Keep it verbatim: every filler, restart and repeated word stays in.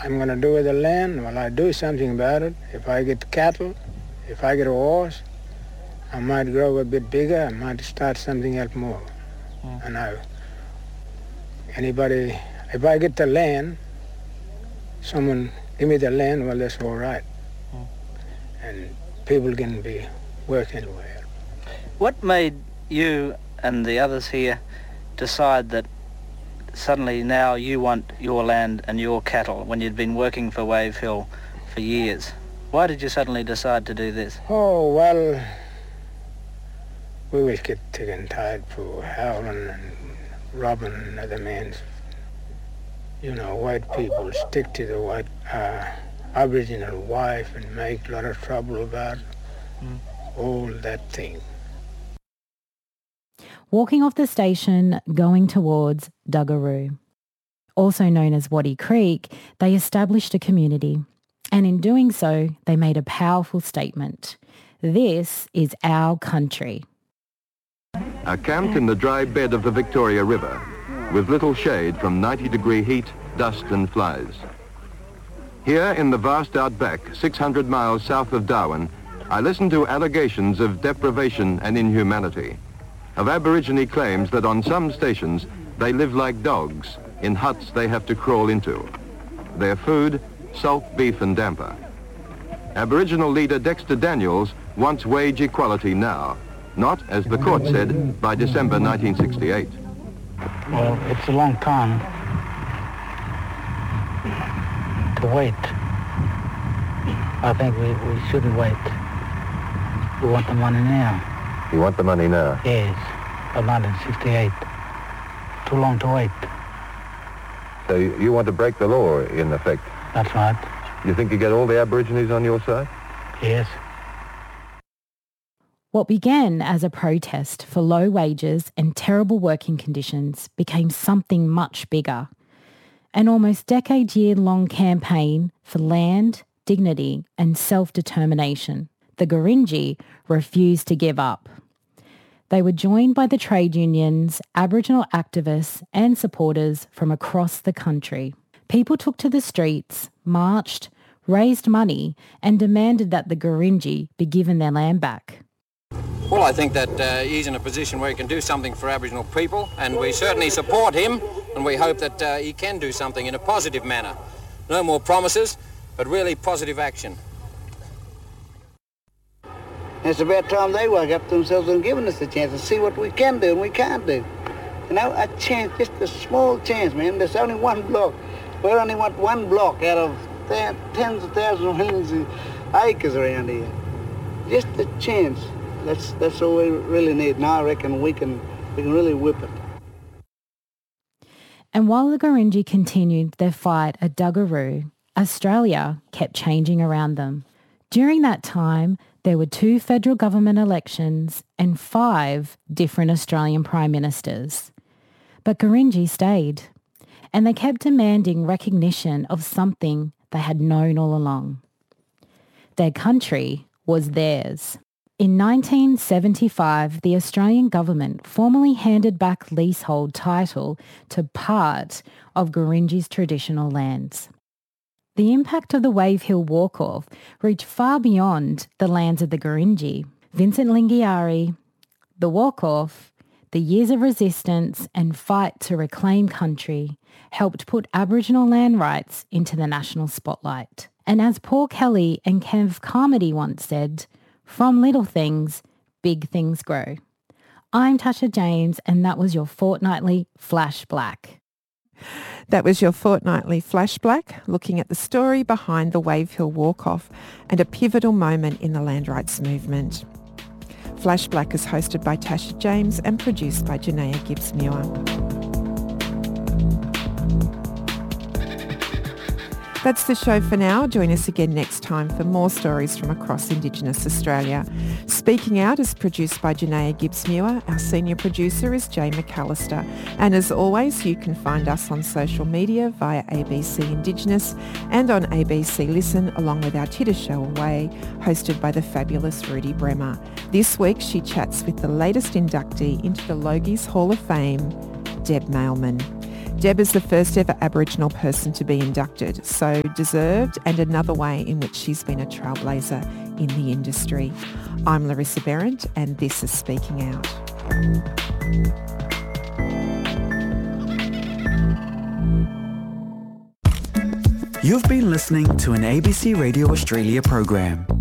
I'm going to do with the land, well, I do something about it. If I get cattle, if I get a horse, I might grow a bit bigger, I might start something else more. Mm. And I, anybody, if I get the land, someone give me the land, well, that's all right. Mm. And people can be working anywhere. What made you and the others here decide that suddenly now you want your land and your cattle when you'd been working for Wave Hill for years? Why did you suddenly decide to do this? Oh, well, we always get sick and tired for howling and robbing and other men's. You know, white people stick to the white uh, Aboriginal wife and make a lot of trouble about mm. all that thing. Walking off the station, going towards Duggaroo. Also known as Waddy Creek, they established a community. And in doing so, they made a powerful statement. This is our country. Are camped in the dry bed of the Victoria River, with little shade from ninety degree heat, dust and flies. Here in the vast outback, six hundred miles south of Darwin, I listen to allegations of deprivation and inhumanity, of Aborigine claims that on some stations they live like dogs in huts they have to crawl into. Their food, salt beef and damper. Aboriginal leader Dexter Daniels wants wage equality now, not, as the court said, by December nineteen sixty-eight. Well, it's a long time to wait. I think we, we shouldn't wait. We want the money now. You want the money now? Yes, but nineteen sixty-eight. Too long to wait. So you, you want to break the law, in effect? That's right. You think you get all the Aborigines on your side? Yes. What began as a protest for low wages and terrible working conditions became something much bigger. An almost decade-year-long campaign for land, dignity and self-determination. The Gurindji refused to give up. They were joined by the trade unions, Aboriginal activists and supporters from across the country. People took to the streets, marched, raised money and demanded that the Gurindji be given their land back. Well, I think that uh, he's in a position where he can do something for Aboriginal people, and we certainly support him, and we hope that uh, he can do something in a positive manner. No more promises, but really positive action. It's about time they wake up to themselves and giving us a chance and see what we can do and we can't do. You know, a chance, just a small chance, man. There's only one block. We only want one block out of th- tens of thousands of millions of acres around here. Just a chance. That's that's all we really need. And I reckon we can we can really whip it. And while the Gurindji continued their fight at Duggaroo, Australia kept changing around them. During that time, there were two federal government elections and five different Australian prime ministers. But Gurindji stayed, and they kept demanding recognition of something they had known all along. Their country was theirs. In nineteen seventy-five, the Australian government formally handed back leasehold title to part of Gurindji's traditional lands. The impact of the Wave Hill walk-off reached far beyond the lands of the Gurindji. Vincent Lingiari, the walk-off, the years of resistance and fight to reclaim country helped put Aboriginal land rights into the national spotlight. And as Paul Kelly and Kev Carmody once said, from little things, big things grow. I'm Tasha James, and that was your fortnightly Flash Black. That was your fortnightly Flash Black, looking at the story behind the Wave Hill walk-off and a pivotal moment in the land rights movement. Flash Black is hosted by Tasha James and produced by Janaea Gibbs-Muir. That's the show for now. Join us again next time for more stories from across Indigenous Australia. Speaking Out is produced by Janaea Gibbs-Muir. Our senior producer is Jay McAllister. And as always, you can find us on social media via A B C Indigenous and on A B C Listen, along with our Titter Show Away, hosted by the fabulous Rudy Bremer. This week, she chats with the latest inductee into the Logies Hall of Fame, Deb Mailman. Deb is the first ever Aboriginal person to be inducted, so deserved, and another way in which she's been a trailblazer in the industry. I'm Larissa Behrendt, and this is Speaking Out. You've been listening to an A B C Radio Australia program.